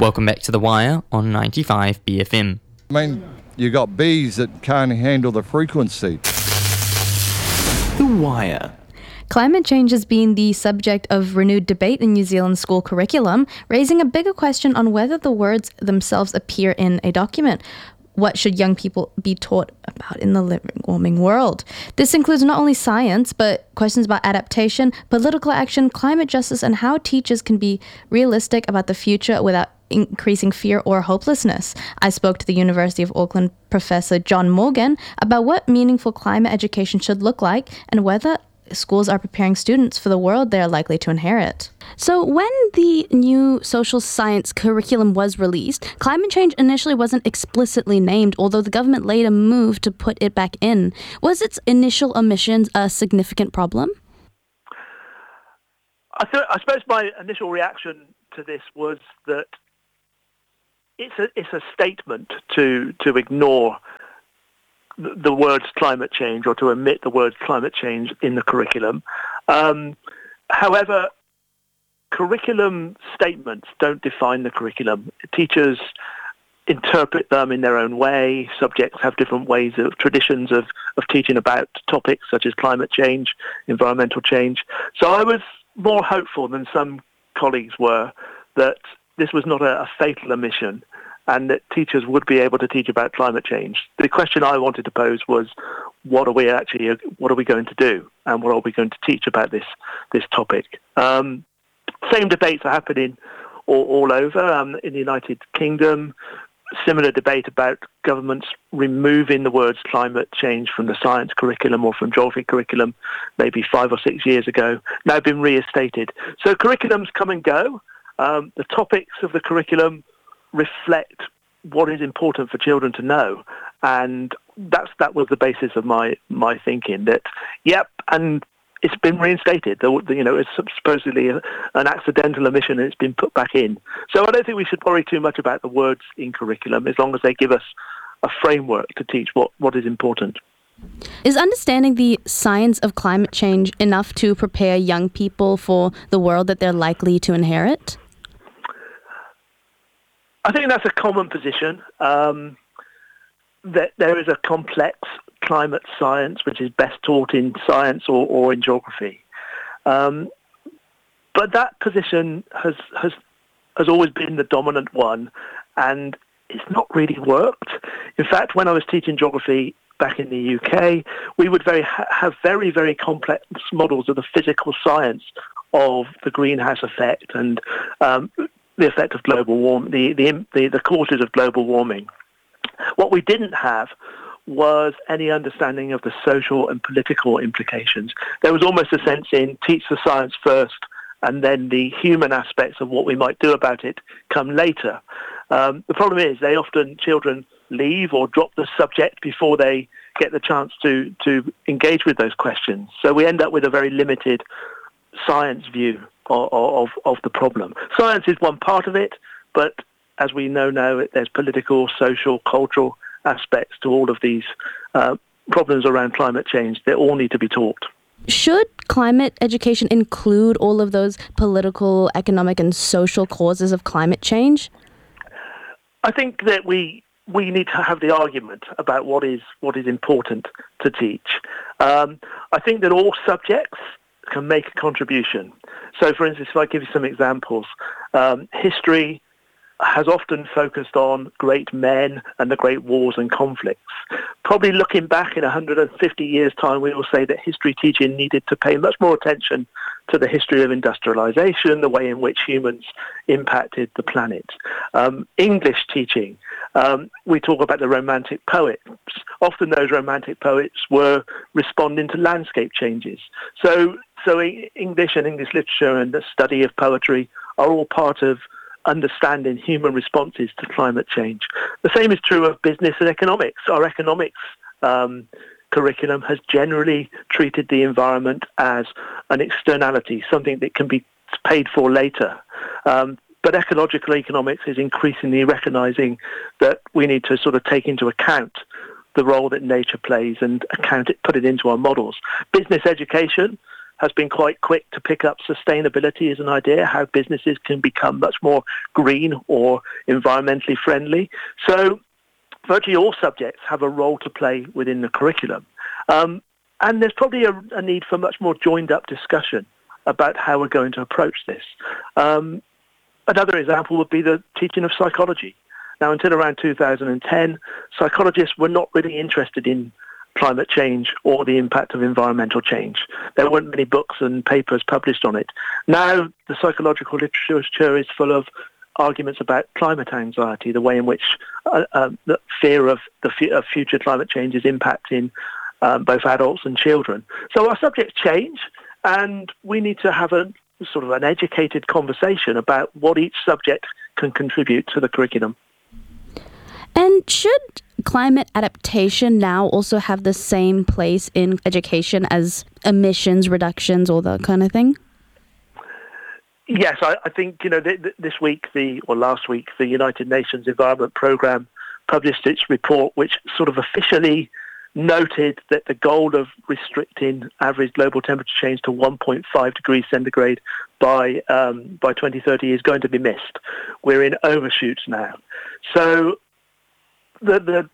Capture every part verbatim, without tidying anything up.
Welcome back to The Wire on ninety-five B F M. I mean, you got bees that can't handle the frequency. The Wire. Climate change has been the subject of renewed debate in New Zealand's school curriculum, raising a bigger question on whether the words themselves appear in a document. What should young people be taught about in the living, warming world? This includes not only science, but questions about adaptation, political action, climate justice, and how teachers can be realistic about the future without increasing fear or hopelessness. I spoke to the University of Auckland professor John Morgan about what meaningful climate education should look like and whether schools are preparing students for the world they are likely to inherit. So when the new social science curriculum was released, climate change initially wasn't explicitly named, although the government later moved to put it back in. Was its initial omissions a significant problem? I, th- I suppose my initial reaction to this was that it's a, it's a statement to, to ignore the words climate change or to omit the words climate change in the curriculum. Um, however, curriculum statements don't define the curriculum. Teachers interpret them in their own way. Subjects have different ways of traditions of, of teaching about topics such as climate change, environmental change. So I was more hopeful than some colleagues were that this was not a, a fatal omission and that teachers would be able to teach about climate change. The question I wanted to pose was, what are we actually, what are we going to do, and what are we going to teach about this this topic? Um, same debates are happening all, all over um, in the United Kingdom. Similar debate about governments removing the words climate change from the science curriculum or from geography curriculum, maybe five or six years ago, now been reinstated. So curriculums come and go. Um, the topics of the curriculum reflect what is important for children to know, and that's that was the basis of my my thinking. That yep, and it's been reinstated. The, the, you know, it's supposedly a, an accidental omission, and it's been put back in. So I don't think we should worry too much about the words in curriculum, as long as they give us a framework to teach what, what is important. Is understanding the science of climate change enough to prepare young people for the world that they're likely to inherit? I think that's a common position. Um, that there is a complex climate science which is best taught in science or, or in geography. Um, but that position has, has has always been the dominant one, and it's not really worked. In fact, when I was teaching geography back in the U K, we would very ha- have very, very complex models of the physical science of the greenhouse effect and um, the effect of global warming, the, the, the, the causes of global warming. What we didn't have was any understanding of the social and political implications. There was almost a sense in teach the science first and then the human aspects of what we might do about it come later. Um, the problem is they often, children leave or drop the subject before they get the chance to, to engage with those questions. So we end up with a very limited science view of, of, of the problem. Science is one part of it, but as we know now, there's political, social, cultural aspects to all of these uh, problems around climate change. They all need to be taught. Should climate education include all of those political, economic, and social causes of climate change? I think that we we need to have the argument about what is what is important to teach. Um, I think that all subjects can make a contribution. So, for instance, if I give you some examples, um, history has often focused on great men and the great wars and conflicts. Probably looking back in one hundred fifty years' time, we will say that history teaching needed to pay much more attention to the history of industrialization, the way in which humans impacted the planet. Um, English teaching, um, we talk about the Romantic poets. Often those Romantic poets were responding to landscape changes. So, so English and English literature and the study of poetry are all part of understanding human responses to climate change. The same is true of business and economics. Our economics um, curriculum has generally treated the environment as an externality, something that can be paid for later. Um, but ecological economics is increasingly recognizing that we need to sort of take into account the role that nature plays and account it, put it into our models. Business education has been quite quick to pick up sustainability as an idea, how businesses can become much more green or environmentally friendly. So virtually all subjects have a role to play within the curriculum. Um, and there's probably a, a need for much more joined-up discussion about how we're going to approach this. Um, another example would be the teaching of psychology. Now, until around two thousand ten, psychologists were not really interested in climate change or the impact of environmental change. There weren't many books and papers published on it. Now, the psychological literature is full of arguments about climate anxiety, the way in which uh, uh, the fear of the f- of future climate change is impacting um, both adults and children. So our subjects change, and we need to have a sort of an educated conversation about what each subject can contribute to the curriculum. And should climate adaptation now also have the same place in education as emissions reductions or that kind of thing? Yes, I, I think, you know, th- th- this week, the or last week, the United Nations Environment Programme published its report, which sort of officially noted that the goal of restricting average global temperature change to one point five degrees centigrade by um, by twenty thirty is going to be missed. We're in overshoots now. So the, the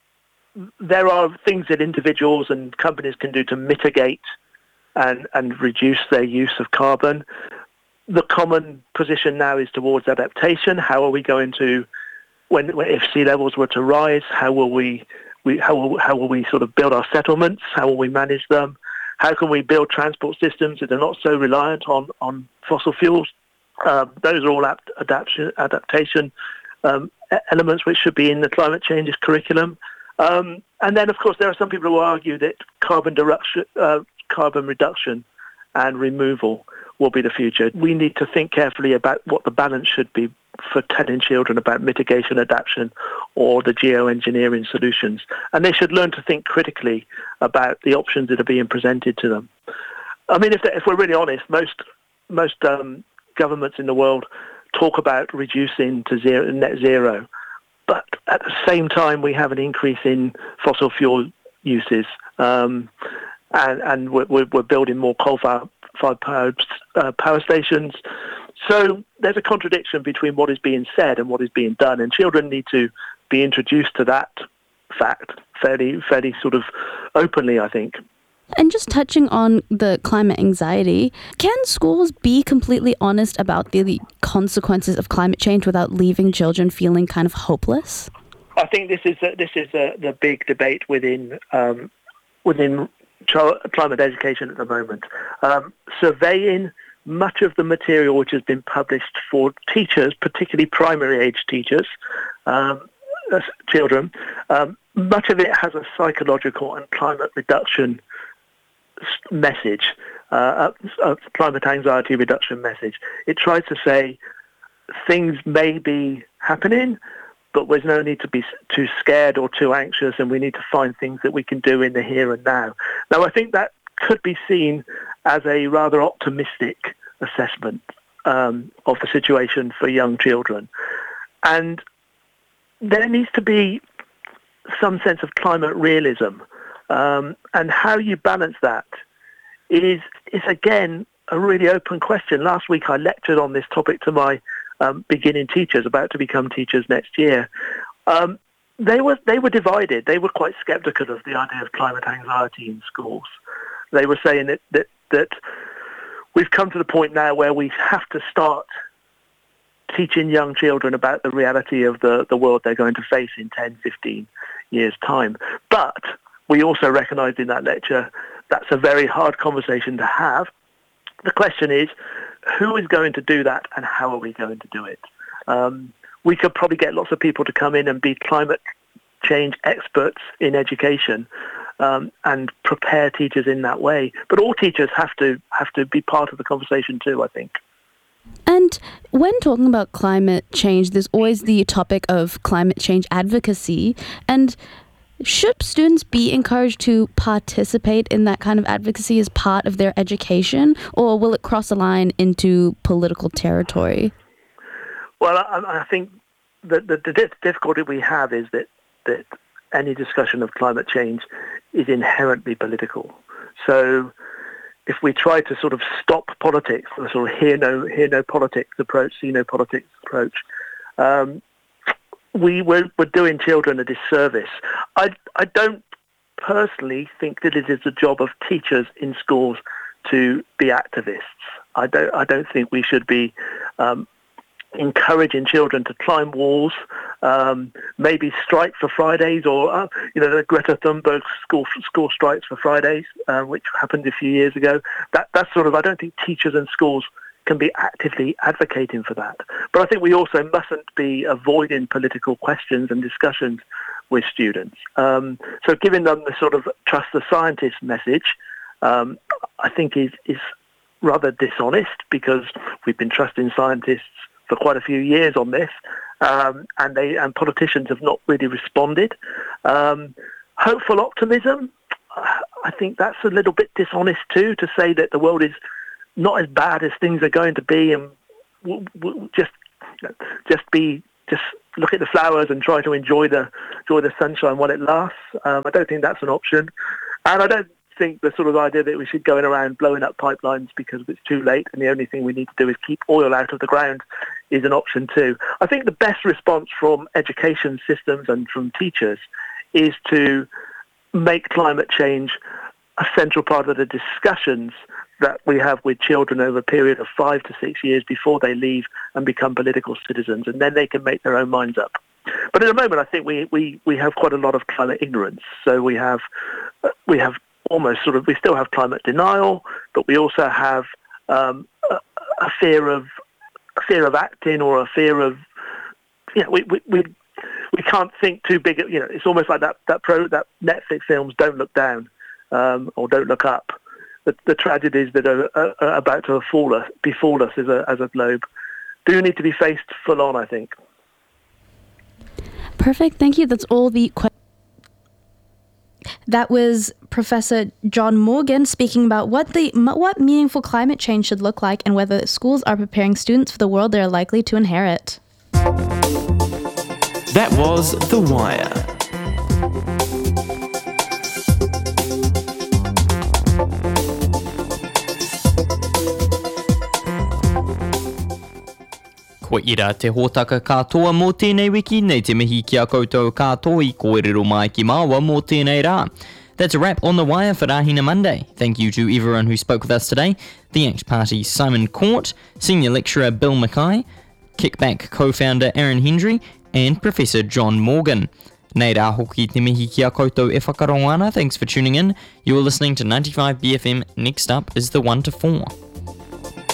there are things that individuals and companies can do to mitigate and, and reduce their use of carbon. The common position now is towards adaptation. How are we going to, when, when if sea levels were to rise, how will we, we how will how will we sort of build our settlements? How will we manage them? How can we build transport systems that are not so reliant on, on fossil fuels? Um, those are all ap- adaptation adaptation um, elements which should be in the climate change curriculum. Um, and then, of course, there are some people who argue that carbon reduction, uh, carbon reduction and removal will be the future. We need to think carefully about what the balance should be for telling children about mitigation, adaptation, or the geoengineering solutions. And they should learn to think critically about the options that are being presented to them. I mean, if, if we're really honest, most most um, governments in the world talk about reducing to zero, net zero, but at the same time we have an increase in fossil fuel uses, um, and, and we're, we're building more coal-fired power, uh, power stations. So there's a contradiction between what is being said and what is being done, and children need to be introduced to that fact fairly, fairly sort of openly, I think. And just touching on the climate anxiety, can schools be completely honest about the consequences of climate change without leaving children feeling kind of hopeless? I think this is a, this is a, the big debate within um, within child, climate education at the moment. Um, surveying much of the material which has been published for teachers, particularly primary age teachers, um, children, um, much of it has a psychological and climate reduction message, uh, a, a climate anxiety reduction message. It tries to say things may be happening, but there's no need to be too scared or too anxious, and we need to find things that we can do in the here and now. Now, I think that could be seen as a rather optimistic assessment um, of the situation for young children. And there needs to be some sense of climate realism. Um, and how you balance that is, is, again, a really open question. Last week I lectured on this topic to my um, beginning teachers, about to become teachers next year. Um, they were they were divided. They were quite sceptical of the idea of climate anxiety in schools. They were saying that, that, that we've come to the point now where we have to start teaching young children about the reality of the, the world they're going to face in ten, fifteen years' time. But we also recognised in that lecture that's a very hard conversation to have. The question is, who is going to do that and how are we going to do it? Um, we could probably get lots of people to come in and be climate change experts in education um, and prepare teachers in that way. But all teachers have to have to be part of the conversation too, I think. And when talking about climate change, there's always the topic of climate change advocacy. And should students be encouraged to participate in that kind of advocacy as part of their education, or will it cross a line into political territory? Well, I, I think the, the, the difficulty we have is that, that any discussion of climate change is inherently political. So if we try to sort of stop politics, the sort of hear no hear no politics approach, see no politics approach, um, we we're, we're doing children a disservice. I I don't personally think that it is the job of teachers in schools to be activists. I don't I don't think we should be um, encouraging children to climb walls, um, maybe strike for Fridays, or uh, you know, the Greta Thunberg school school strikes for Fridays, uh, which happened a few years ago. That that's sort of, I don't think teachers and schools can be actively advocating for that. But I think we also mustn't be avoiding political questions and discussions with students. Um, so giving them the sort of trust the scientist message, um, I think is is rather dishonest, because we've been trusting scientists for quite a few years on this, um, and they and politicians have not really responded. Um, hopeful optimism, I think that's a little bit dishonest too, to say that the world is not as bad as things are going to be, and we'll, we'll just just be just look at the flowers and try to enjoy the enjoy the sunshine while it lasts. Um, I don't think that's an option, and I don't think the sort of idea that we should go in around blowing up pipelines because it's too late and the only thing we need to do is keep oil out of the ground is an option too. I think the best response from education systems and from teachers is to make climate change a central part of the discussions that we have with children over a period of five to six years before they leave and become political citizens, and then they can make their own minds up. But at the moment, I think we, we, we have quite a lot of climate ignorance. So we have we have almost sort of, we still have climate denial, but we also have um, a, a fear of a fear of acting, or a fear of, you know, we we we, we can't think too big. You know, it's almost like that that pro that Netflix films, Don't Look Down, um, or Don't Look Up. The, the tragedies that are, are, are about to befall us, befall us as a as a globe, do need to be faced full on, I think. Perfect. Thank you. That's all the questions. That was Professor John Morgan speaking about what the what meaningful climate change should look like and whether schools are preparing students for the world they are likely to inherit. That was The Wire. Ko ira te hōtaka katoa mō tēnei wiki, nei te mihi ki a koutou katoa I kōrero mai ki māua mō tēnei rā. That's a wrap on The Wire for Rahina Monday. Thank you to everyone who spoke with us today. The ACT Party's Simon Court, Senior Lecturer Bill Mackay, Kickback Co-Founder Aaron Hendry, and Professor John Morgan. Nei rā hoki te mihi ki a koutou e whakarongo ana. Thanks for tuning in. You're listening to ninety-five B F M. Next up is the one to four.